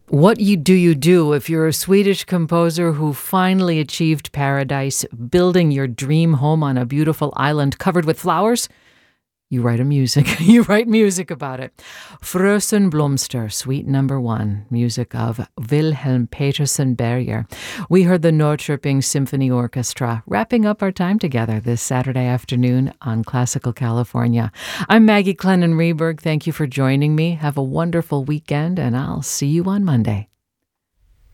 What do if you're a Swedish composer who finally achieved paradise, building your dream home on a beautiful island covered with flowers? You write you write music about it. Frösen Blomster, Suite Number 1, music of Wilhelm Petersen Berger. We heard the Norrköping Symphony Orchestra wrapping up our time together this Saturday afternoon on Classical California. I'm Maggie Clennon Reberg. Thank you for joining me. Have a wonderful weekend, and I'll see you on Monday.